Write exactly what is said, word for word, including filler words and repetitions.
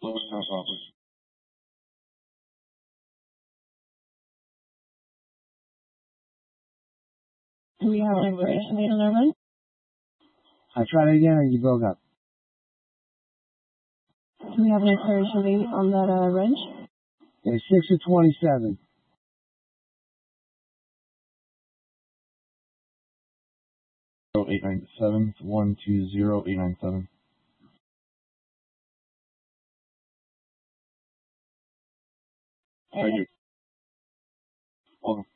Lower house office. Do we have an expiration date on that run? I tried it again or you broke up? Do we have an expiration date on that uh, wrench? It's six of twenty-seven. eight nine seven one two zero eight nine seven. Thank you. Welcome.